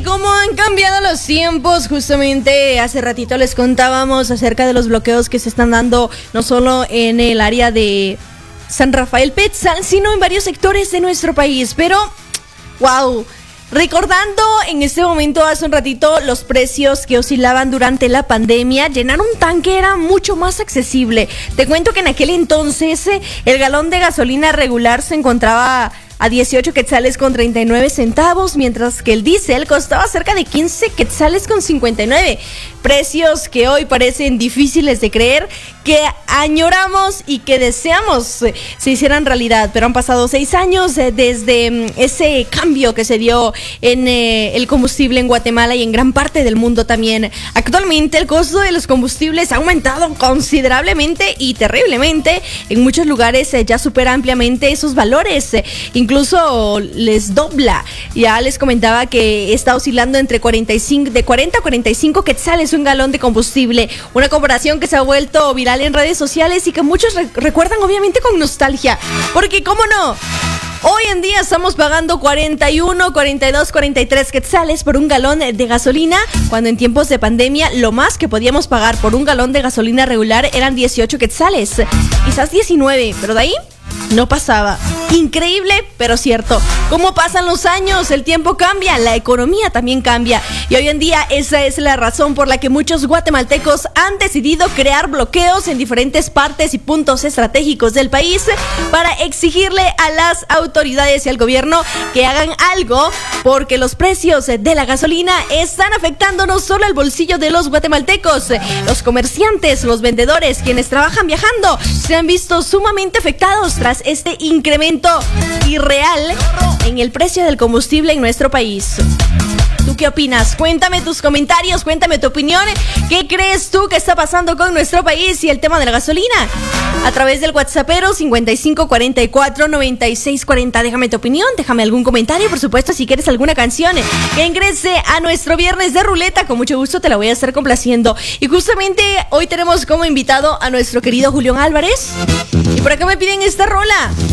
cómo han cambiado los tiempos. Justamente hace ratito les contábamos acerca de los bloqueos que se están dando no solo en el área de San Rafael Petzal, sino en varios sectores de nuestro país. Pero, wow, recordando en este momento, hace un ratito, los precios que oscilaban durante la pandemia, llenar un tanque era mucho más accesible. Te cuento que en aquel entonces el galón de gasolina regular se encontraba a 18 quetzales con 39 centavos, mientras que el diésel costaba cerca de 15 quetzales con 59. Precios que hoy parecen difíciles de creer, que añoramos y que deseamos se hicieran realidad. Pero han pasado 6 años desde ese cambio que se dio en el combustible en Guatemala y en gran parte del mundo también. Actualmente el costo de los combustibles ha aumentado considerablemente y terriblemente. En muchos lugares ya supera ampliamente esos valores. Incluso les dobla. Ya les comentaba que está oscilando entre de 40 a 45 quetzales un galón de combustible. Una comparación que se ha vuelto viral en redes sociales y que muchos recuerdan obviamente con nostalgia. Porque, ¿cómo no? Hoy en día estamos pagando 41, 42, 43 quetzales por un galón de gasolina, cuando en tiempos de pandemia lo más que podíamos pagar por un galón de gasolina regular eran 18 quetzales. Quizás 19, pero de ahí no pasaba. Increíble, pero cierto. ¿Cómo pasan los años? El tiempo cambia, la economía también cambia. Y hoy en día esa es la razón por la que muchos guatemaltecos han decidido crear bloqueos en diferentes partes y puntos estratégicos del país para exigirle a las autoridades y al gobierno que hagan algo, porque los precios de la gasolina están afectando no solo el bolsillo de los guatemaltecos. Los comerciantes, los vendedores, quienes trabajan viajando, se han visto sumamente afectados tras este incremento irreal en el precio del combustible en nuestro país. ¿Tú qué opinas? Cuéntame tus comentarios, cuéntame tu opinión. ¿Qué crees tú que está pasando con nuestro país y el tema de la gasolina? A través del WhatsAppero 5544-9640. Déjame tu opinión, déjame algún comentario, por supuesto, si quieres alguna canción que ingrese a nuestro viernes de ruleta, con mucho gusto te la voy a estar complaciendo. Y justamente hoy tenemos como invitado a nuestro querido Julián Álvarez. Y por acá me piden esta rola.